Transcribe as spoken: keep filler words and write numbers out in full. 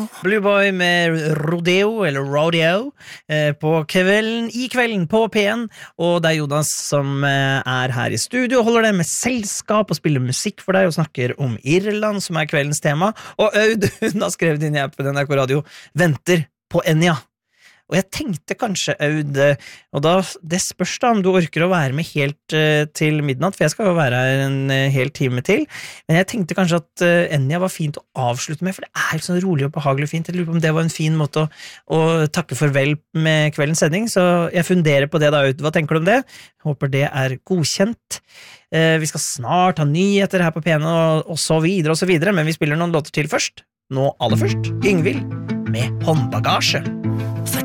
Blue Boy med Rodeo, eller Rodeo, eh, på kvelden, i kvelden på P en, og det er Jonas som eh, er her i studio og holder deg med selskap og spiller musikk for deg og snakker om Irland, som er kveldens tema, og Aud, hun har skrevet inn i appen N R K Radio, venter på Enya. Og jeg tenkte kanskje, Aud, og da, det spørs da om du orker å være med helt uh, til midnatt, for jeg skal jo være her en uh, hel time til, men jeg tenkte kanskje at uh, Enya var fint å avslutte med, for det er helt sånn rolig og behagelig og fint. Jeg lurer på om det var en fin måte å, å takke farvel med kveldens sending, så jeg funderer på det da, Aud. Hva tenker du om det? Håper det er godkjent. Uh, vi skal snart ha nyheter her på P en og, og så videre og så videre, men vi spiller noen låter til først. Nå aller først, Yngvild med Håndbagasje.